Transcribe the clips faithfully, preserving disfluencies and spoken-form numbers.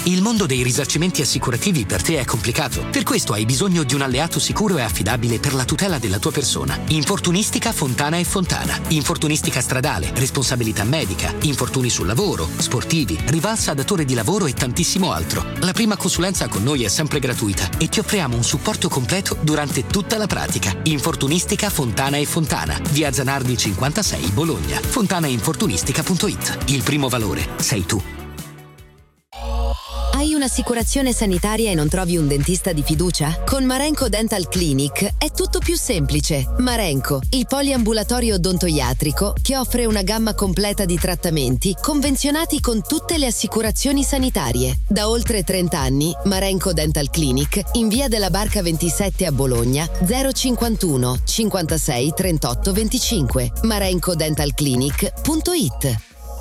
Il mondo dei risarcimenti assicurativi per te è complicato. Per questo hai bisogno di un alleato sicuro e affidabile per la tutela della tua persona. Infortunistica Fontana e Fontana. Infortunistica stradale, responsabilità medica, infortuni sul lavoro, sportivi, rivalsa a datore di lavoro e tantissimo altro. La prima consulenza con noi è sempre gratuita e ti offriamo un supporto completo durante tutta la pratica. Infortunistica Fontana e Fontana. Via Zanardi cinquantasei, Bologna. fontanainfortunistica punto it. Il primo valore sei tu. Hai un'assicurazione sanitaria e non trovi un dentista di fiducia? Con Marenco Dental Clinic è tutto più semplice. Marenco, il poliambulatorio odontoiatrico che offre una gamma completa di trattamenti convenzionati con tutte le assicurazioni sanitarie. Da oltre trenta anni, Marenco Dental Clinic in via della Barca ventisette a Bologna zero cinquantuno cinquantasei trentotto venticinque. marenco dental clinic punto it.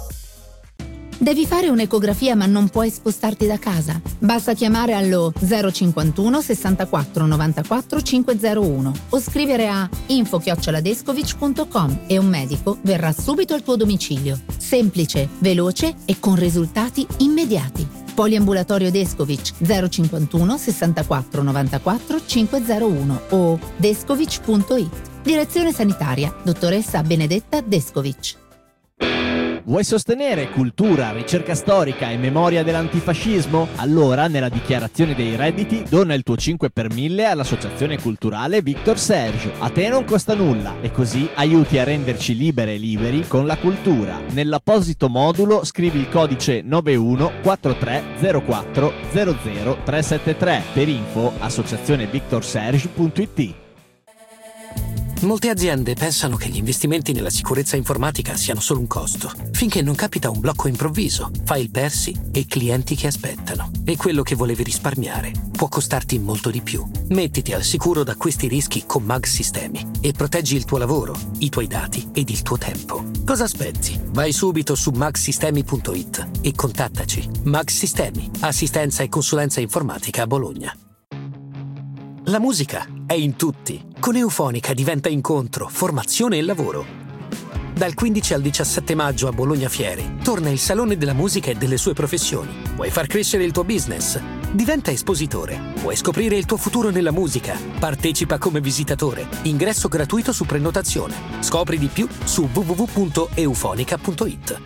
Devi fare un'ecografia ma non puoi spostarti da casa? Basta chiamare allo zero cinquantuno sessantaquattro novantaquattro cinquecentouno o scrivere a info chiocciola descovich punto com e un medico verrà subito al tuo domicilio. Semplice, veloce e con risultati immediati. Poliambulatorio Descovich zero cinquantuno sessantaquattro novantaquattro cinquecentouno o descovich punto it. Direzione sanitaria, dottoressa Benedetta Descovich. Vuoi sostenere cultura, ricerca storica e memoria dell'antifascismo? Allora, nella dichiarazione dei redditi, dona il tuo cinque per mille all'Associazione Culturale Victor Serge. A te non costa nulla e così aiuti a renderci libere e liberi con la cultura. Nell'apposito modulo scrivi il codice nove uno quattro tre zero quattro zero zero tre sette tre. Per info associazione victor serge punto it. Molte aziende pensano che gli investimenti nella sicurezza informatica siano solo un costo, finché non capita un blocco improvviso, file persi e clienti che aspettano. E quello che volevi risparmiare può costarti molto di più. Mettiti al sicuro da questi rischi con Mag Sistemi e proteggi il tuo lavoro, i tuoi dati ed il tuo tempo. Cosa aspetti? Vai subito su mag sistemi punto it e contattaci. Mag Sistemi, assistenza e consulenza informatica a Bologna. La musica è in tutti. Con Eufonica diventa incontro, formazione e lavoro. Dal quindici al diciassette maggio a Bologna Fiere torna il Salone della Musica e delle sue professioni. Vuoi far crescere il tuo business? Diventa espositore. Vuoi scoprire il tuo futuro nella musica? Partecipa come visitatore. Ingresso gratuito su prenotazione. Scopri di più su w w w punto eufonica punto it.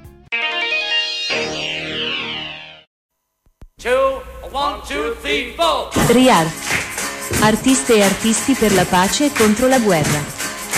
Two, one, two, three, four. Riart. Artiste e artisti per la pace e contro la guerra.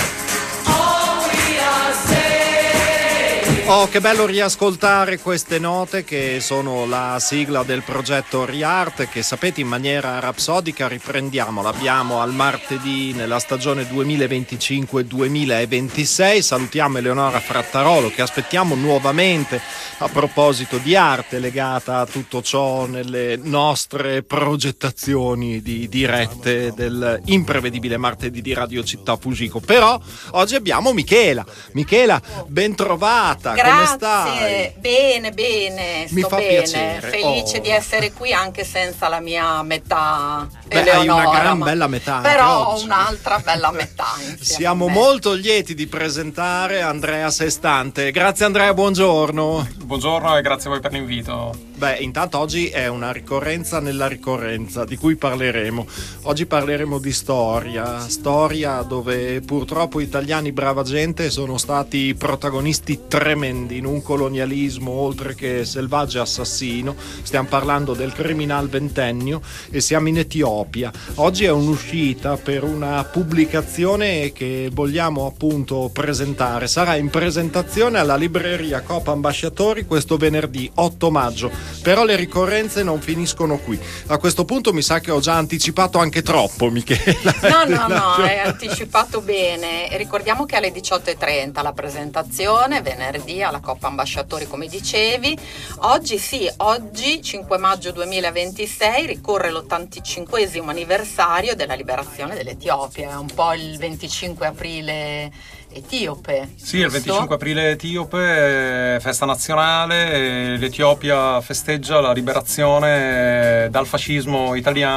Oh, che bello riascoltare queste note che sono la sigla del progetto Riart, che sapete in maniera rapsodica riprendiamo, l'abbiamo al martedì nella stagione duemilaventicinque duemilaventisei. Salutiamo Eleonora Frattarolo che aspettiamo nuovamente a proposito di arte legata a tutto ciò nelle nostre progettazioni di dirette del imprevedibile martedì di Radio Città Fugico. Però oggi abbiamo Michela. Michela, ben trovata. Grazie, come stai? Bene, bene, sto Mi fa bene, piacere. felice Oh. di essere qui anche senza la mia metà. Beh, hai Eleonora, una gran ma- bella metà anche però ho oggi. un'altra bella metà insieme Siamo a me. molto lieti di presentare Andrea Sestante. Grazie Andrea, buongiorno. Buongiorno e grazie a voi per l'invito. Beh, intanto oggi è una ricorrenza nella ricorrenza di cui parleremo. Oggi parleremo di storia, storia dove purtroppo italiani brava gente sono stati protagonisti tremendi in un colonialismo oltre che selvaggio e assassino. Stiamo parlando del criminal ventennio e siamo in Etiopia. Oggi è un'uscita per una pubblicazione che vogliamo appunto presentare. Sarà in presentazione alla libreria Coop Ambasciatori questo venerdì otto maggio. Però le ricorrenze non finiscono qui. A questo punto mi sa che ho già anticipato anche troppo, Michela. No, no, no, hai anticipato bene. Ricordiamo che alle diciotto e trenta la presentazione, venerdì alla Coop Ambasciatori come dicevi. Oggi sì, oggi cinque maggio duemilaventisei ricorre l'ottantacinquesimo anniversario della liberazione dell'Etiopia. È un po' il venticinque aprile etiope. Sì, il venticinque aprile etiope, festa nazionale, l'Etiopia festeggia la liberazione dal fascismo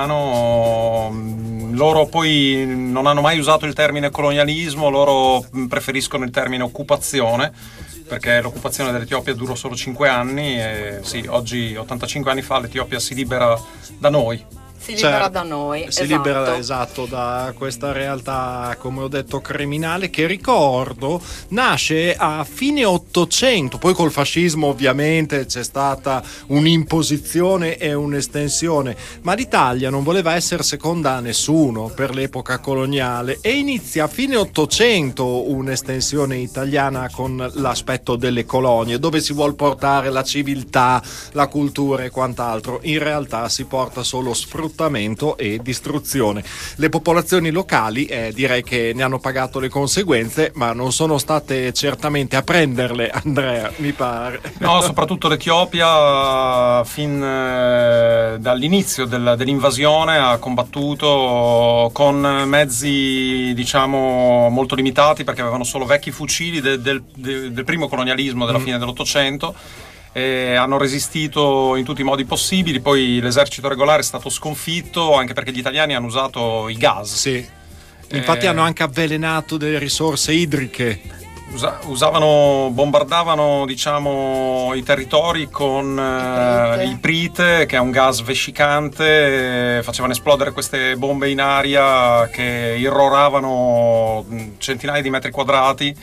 italiano. Loro poi non hanno mai usato il termine colonialismo, loro preferiscono il termine occupazione. perché l'occupazione dell'Etiopia durò solo cinque anni e sì, oggi, ottantacinque anni fa, l'Etiopia si libera da noi. Si libera Certo, da noi, si esatto. libera esatto da questa realtà, come ho detto, criminale, che ricordo nasce a fine Ottocento. Poi col fascismo ovviamente c'è stata un'imposizione e un'estensione, ma l'Italia non voleva essere seconda a nessuno per l'epoca coloniale e inizia a fine Ottocento un'estensione italiana con l'aspetto delle colonie, dove si vuol portare la civiltà, la cultura e quant'altro. In realtà si porta solo sfruttamento e distruzione. Le popolazioni locali eh, direi che ne hanno pagato le conseguenze, ma non sono state certamente a prenderle, Andrea, mi pare. No, soprattutto l'Etiopia fin eh, dall'inizio del, dell'invasione ha combattuto con mezzi, diciamo, molto limitati, perché avevano solo vecchi fucili de, del, de, del primo colonialismo della mm. fine dell'Ottocento. E hanno resistito in tutti i modi possibili. Poi l'esercito regolare è stato sconfitto, anche perché gli italiani hanno usato i gas. Sì. Infatti eh, hanno anche avvelenato delle risorse idriche. Usa, usavano, bombardavano, diciamo, i territori con eh, il prite, che è un gas vescicante, facevano esplodere queste bombe in aria che irroravano centinaia di metri quadrati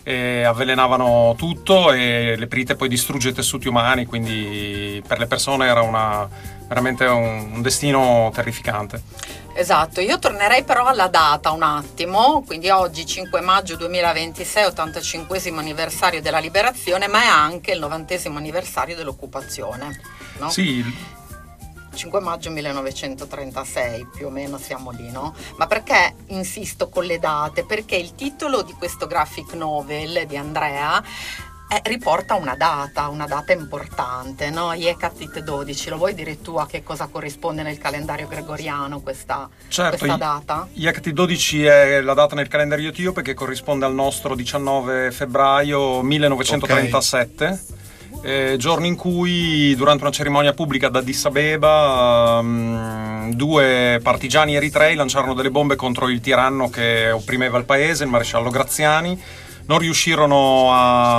e avvelenavano tutto, e le prite poi distrugge i tessuti umani, quindi per le persone era una, veramente un, un destino terrificante. Esatto, io tornerei però alla data un attimo, quindi oggi cinque maggio duemilaventisei, ottantacinquesimo anniversario della liberazione, ma è anche il novantesimo anniversario dell'occupazione, no? Sì. cinque maggio millenovecentotrentasei, più o meno siamo lì, no? Ma perché insisto con le date? Perché il titolo di questo graphic novel di Andrea eh, riporta una data, una data importante, no? Iekatit dodici, lo vuoi dire tu a che cosa corrisponde nel calendario gregoriano questa, certo, questa data? Iekatit dodici è la data nel calendario etiope che corrisponde al nostro diciannove febbraio millenovecentotrentasette. Okay. Eh, giorno in cui, durante una cerimonia pubblica ad Addis Abeba, um, due partigiani eritrei lanciarono delle bombe contro il tiranno che opprimeva il paese, il maresciallo Graziani. Non riuscirono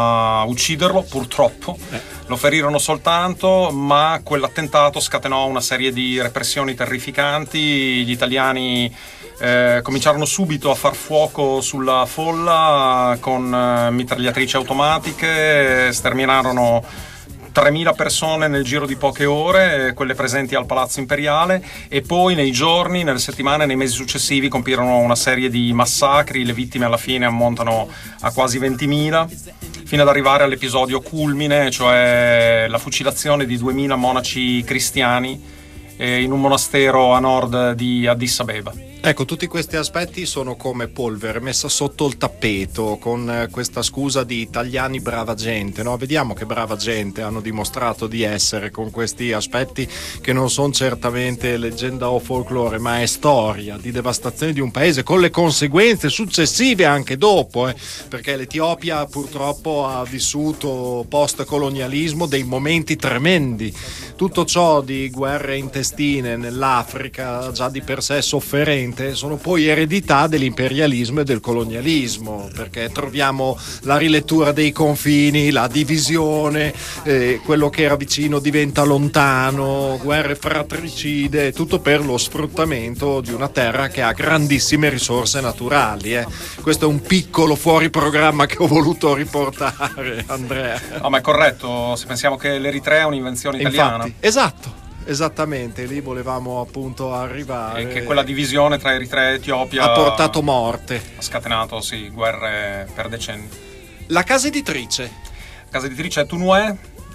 a ucciderlo, purtroppo, eh. lo ferirono soltanto, ma quell'attentato scatenò una serie di repressioni terrificanti. Gli italiani eh, cominciarono subito a far fuoco sulla folla con eh, mitragliatrici automatiche, sterminarono tremila persone nel giro di poche ore, quelle presenti al Palazzo Imperiale, e poi nei giorni, nelle settimane, nei mesi successivi compirono una serie di massacri. Le vittime alla fine ammontano a quasi ventimila, fino ad arrivare all'episodio culmine, cioè la fucilazione di duemila monaci cristiani eh, in un monastero a nord di Addis Abeba. Ecco, tutti questi aspetti sono come polvere messa sotto il tappeto, con questa scusa di italiani brava gente, no? Vediamo che brava gente hanno dimostrato di essere con questi aspetti che non sono certamente leggenda o folklore, ma è storia di devastazione di un paese, con le conseguenze successive anche dopo, eh? Perché l'Etiopia purtroppo ha vissuto post-colonialismo dei momenti tremendi. Tutto ciò di guerre intestine nell'Africa, già di per sé sofferenti, sono poi eredità dell'imperialismo e del colonialismo, perché troviamo la rilettura dei confini, la divisione, eh, quello che era vicino diventa lontano, guerre fratricide, tutto per lo sfruttamento di una terra che ha grandissime risorse naturali. Eh. Questo è un piccolo fuori programma che ho voluto riportare, Andrea. No, ma è corretto, se pensiamo che l'Eritrea è un'invenzione italiana. Infatti, esatto. Esattamente, lì volevamo appunto arrivare. E che quella divisione tra Eritrea e Etiopia ha portato morte. Ha scatenato, sì, guerre per decenni. La casa editrice. La casa editrice è Tunue,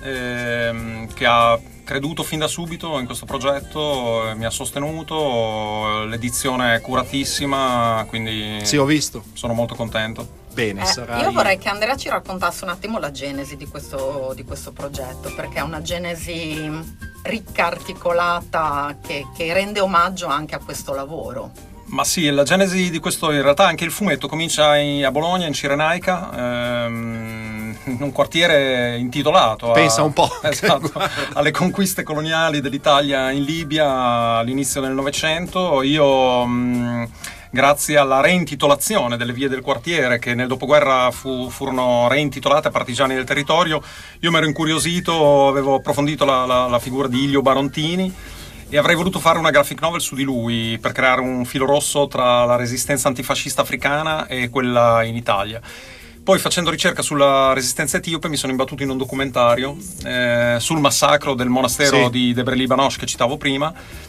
ehm, che ha creduto fin da subito in questo progetto, eh, mi ha sostenuto, l'edizione è curatissima, quindi sì, ho visto. Sono molto contento. Bene, eh, sarai... Io vorrei che Andrea ci raccontasse un attimo la genesi di questo, di questo progetto, perché è una genesi ricca, articolata, che, che rende omaggio anche a questo lavoro. Ma sì, la genesi di questo, in realtà anche il fumetto comincia in, a Bologna, in Cirenaica. Ehm, in un quartiere intitolato pensa a, un po' esatto, alle conquiste coloniali dell'Italia in Libia all'inizio del Novecento. Io mh, grazie alla reintitolazione delle vie del quartiere, che nel dopoguerra fu, furono reintitolate a partigiani del territorio, io mi ero incuriosito, avevo approfondito la, la, la figura di Ilio Barontini e avrei voluto fare una graphic novel su di lui per creare un filo rosso tra la resistenza antifascista africana e quella in Italia. Poi, facendo ricerca sulla resistenza etiope, mi sono imbattuto in un documentario eh, sul massacro del monastero sì. di Debre Libanosh che citavo prima,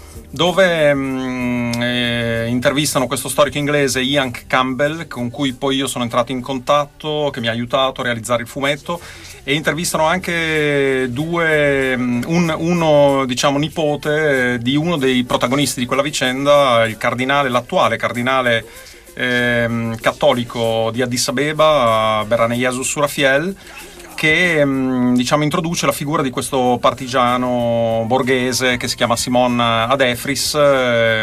dove mh, eh, intervistano questo storico inglese Ian Campbell, con cui poi io sono entrato in contatto, che mi ha aiutato a realizzare il fumetto, e intervistano anche due, un, uno diciamo nipote di uno dei protagonisti di quella vicenda, il cardinale, l'attuale cardinale eh, cattolico di Addis Abeba, Berhane Jesus Surafiel, che diciamo introduce la figura di questo partigiano borghese che si chiama Simon Adefris. E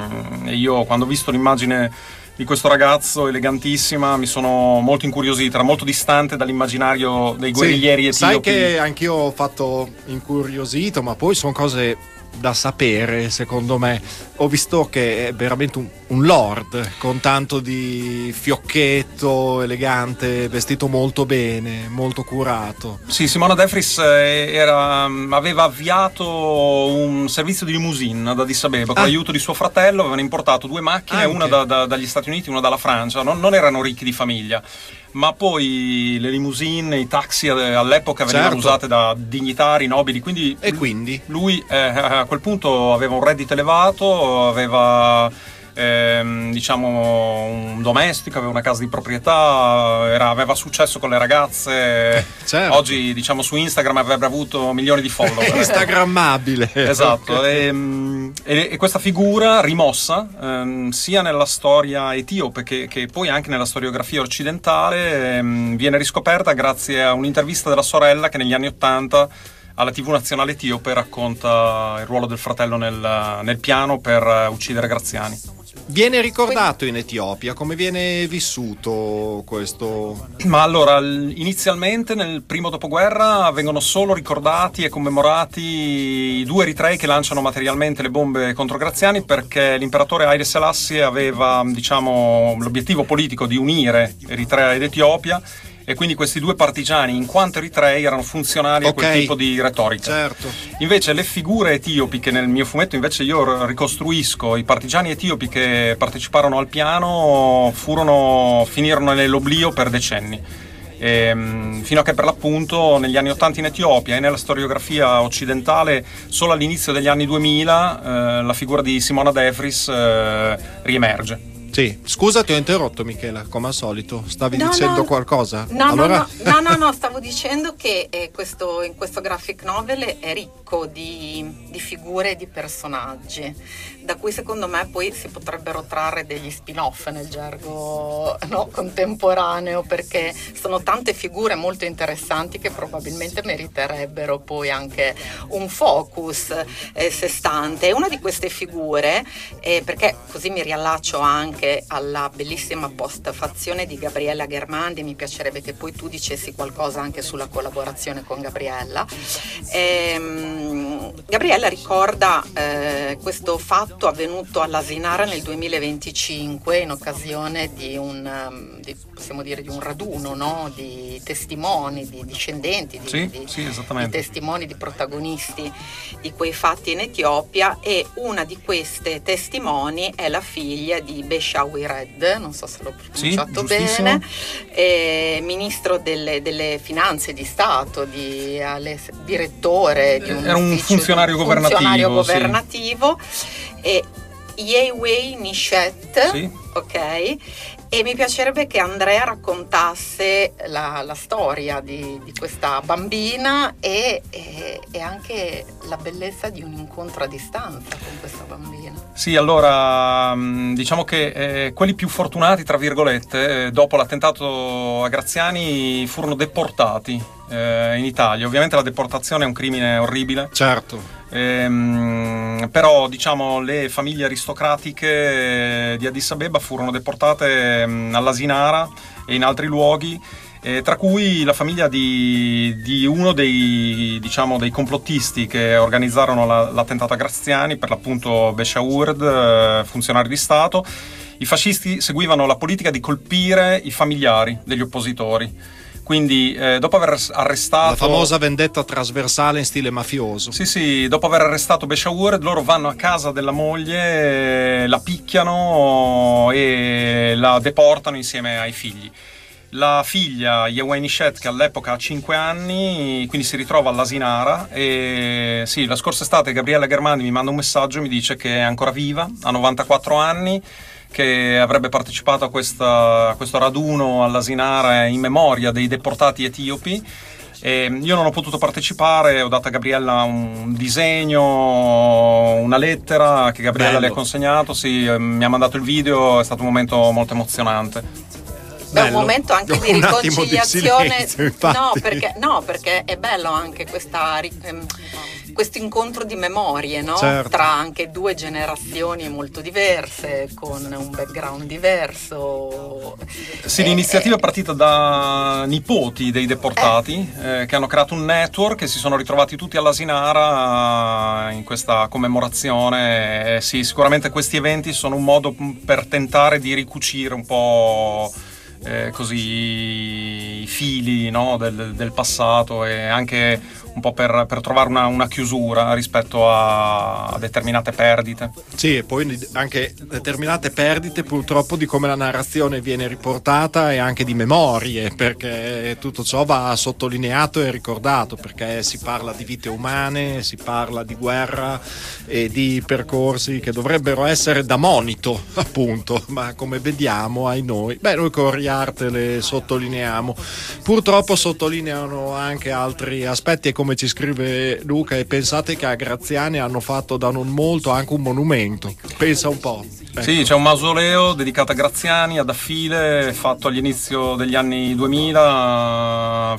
io, quando ho visto l'immagine di questo ragazzo elegantissima, mi sono molto incuriosito, era molto distante dall'immaginario dei guerriglieri sì, etiopi. Sai che anch'io ho fatto incuriosito, ma poi sono cose da sapere, secondo me. Ho visto che è veramente un, un lord con tanto di fiocchetto, elegante, vestito molto bene, molto curato. Sì, Simona Defris era, aveva avviato un servizio di limousine ad Addis Abeba con ah. l'aiuto di suo fratello. Avevano importato due macchine, Anche. una da, da, dagli Stati Uniti e una dalla Francia. Non, non erano ricchi di famiglia, ma poi le limousine, i taxi all'epoca venivano certo. usate da dignitari, nobili, quindi e quindi lui eh, a quel punto aveva un reddito elevato, aveva ehm, diciamo un domestico, aveva una casa di proprietà, era, aveva successo con le ragazze. Certo. Oggi diciamo su Instagram avrebbe avuto milioni di follower. Instagrammabile. Esatto. e, e, e questa figura rimossa ehm, sia nella storia etiope che, che poi anche nella storiografia occidentale ehm, viene riscoperta grazie a un'intervista della sorella che negli anni Ottanta alla tivù nazionale etiope racconta il ruolo del fratello nel, nel piano per uccidere Graziani. Viene ricordato in Etiopia? Come viene vissuto questo? Ma allora, inizialmente nel primo dopoguerra vengono solo ricordati e commemorati i due eritrei che lanciano materialmente le bombe contro Graziani, perché l'imperatore Haile Selassie aveva, diciamo, l'obiettivo politico di unire Eritrea ed Etiopia, e quindi questi due partigiani, in quanto eritrei, erano funzionali okay. a quel tipo di retorica. Certo. Invece le figure etiopi, che nel mio fumetto invece io ricostruisco, i partigiani etiopi che parteciparono al piano furono finirono nell'oblio per decenni. E, fino a che per l'appunto negli anni ottanta in Etiopia e nella storiografia occidentale solo all'inizio degli anni duemila eh, la figura di Simona Defris eh, riemerge. Sì, scusa, ti ho interrotto, Michela, come al solito. Stavi no, dicendo no, qualcosa? No, allora... no, no, no, no, stavo dicendo che eh, questo, in questo graphic novel è ricco di, di figure e di personaggi, da cui secondo me poi si potrebbero trarre degli spin-off nel gergo no, contemporaneo, perché sono tante figure molto interessanti che probabilmente meriterebbero poi anche un focus eh, sé stante. Una di queste figure, eh, perché così mi riallaccio anche alla bellissima postfazione di Gabriella Germandi, mi piacerebbe che poi tu dicessi qualcosa anche sulla collaborazione con Gabriella. Ehm, Gabriella ricorda eh, questo fatto avvenuto all'Asinara nel duemilaventicinque in occasione di un, di, possiamo dire, di un raduno, no? Di testimoni, di discendenti, di, sì, di, sì, di testimoni, di protagonisti di quei fatti in Etiopia, e una di queste testimoni è la figlia di Beshawi Red, non so se l'ho pronunciato sì, bene, eh, ministro delle, delle finanze di Stato, di, alle, direttore di un, era un funzionario di un governativo, funzionario governativo sì. E Yewei Nishet, sì. ok? E mi piacerebbe che Andrea raccontasse la, la storia di, di questa bambina e, e, e anche la bellezza di un incontro a distanza con questa bambina. Sì, allora diciamo che eh, quelli più fortunati, tra virgolette, eh, dopo l'attentato a Graziani furono deportati eh, in Italia. Ovviamente la deportazione è un crimine orribile. Certo. Ehm, però diciamo le famiglie aristocratiche di Addis Abeba furono deportate mh, all'Asinara e in altri luoghi, Eh, tra cui la famiglia di, di uno dei, diciamo, dei complottisti che organizzarono la, l'attentato a Graziani, per l'appunto Beshaourd, eh, funzionario di Stato. I fascisti seguivano la politica di colpire i familiari degli oppositori. Quindi, eh, dopo aver arrestato... La famosa vendetta trasversale in stile mafioso. Sì, sì, dopo aver arrestato Beshaourd, loro vanno a casa della moglie, la picchiano e la deportano insieme ai figli. La figlia, Yewenishet, che all'epoca ha cinque anni, quindi si ritrova all'Asinara, e sì, la scorsa estate Gabriella Germani mi manda un messaggio e mi dice che è ancora viva, ha novantaquattro anni, che avrebbe partecipato a, questa, a questo raduno all'Asinara in memoria dei deportati etiopi. E io non ho potuto partecipare, ho dato a Gabriella un disegno, una lettera che Gabriella Bello. le ha consegnato, sì, mi ha mandato il video, è stato un momento molto emozionante. È un momento anche di riconciliazione. Di silenzio, no, perché, no, perché è bello anche questa, questo incontro di memorie, no? Certo. Tra anche due generazioni molto diverse, con un background diverso. Sì, l'iniziativa è partita da nipoti dei deportati eh. Eh, che hanno creato un network e si sono ritrovati tutti all'Asinara in questa commemorazione. Eh, sì, sicuramente questi eventi sono un modo per tentare di ricucire un po' Eh, così i fili, no, del, del passato, e anche un po' per, per trovare una, una chiusura rispetto a, a determinate perdite. Sì, e poi anche determinate perdite purtroppo di come la narrazione viene riportata e anche di memorie, perché tutto ciò va sottolineato e ricordato, perché si parla di vite umane, si parla di guerra e di percorsi che dovrebbero essere da monito, appunto, ma come vediamo, ai noi, beh, noi con Riarte le sottolineiamo. Purtroppo sottolineano anche altri aspetti, e come ci scrive Luca, e pensate che a Graziani hanno fatto da non molto anche un monumento, pensa un po'. Ecco. Sì, c'è un mausoleo dedicato a Graziani ad Affile, fatto all'inizio degli anni duemila,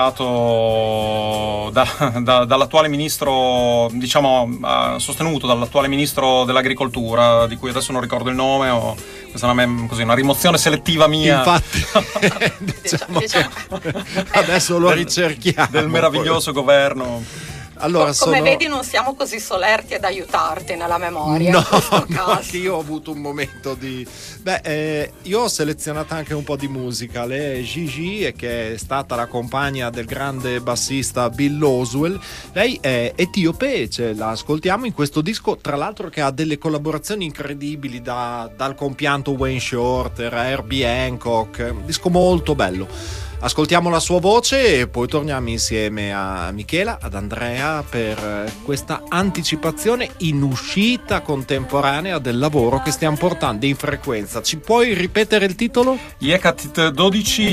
finanziato da, da, dall'attuale ministro, diciamo sostenuto dall'attuale ministro dell'agricoltura, di cui adesso non ricordo il nome, o questa è una, così, una rimozione selettiva mia. Infatti diciamo diciamo, che adesso lo ricerchiamo del meraviglioso poi. governo. Allora, come sono... vedi non siamo così solerti ad aiutarti nella memoria. No, in questo no, caso. Anche io ho avuto un momento di... Beh, eh, io ho selezionato anche un po' di musica. Lei è Gigi, che è stata la compagna del grande bassista Bill Oswell. Lei è etiope, ce la ascoltiamo in questo disco, tra l'altro che ha delle collaborazioni incredibili, da, dal compianto Wayne Shorter a Herbie Hancock, un disco molto bello. Ascoltiamo la sua voce e poi torniamo insieme a Michela, ad Andrea, per questa anticipazione in uscita contemporanea del lavoro che stiamo portando in frequenza. Ci puoi ripetere il titolo? Hekatit dodici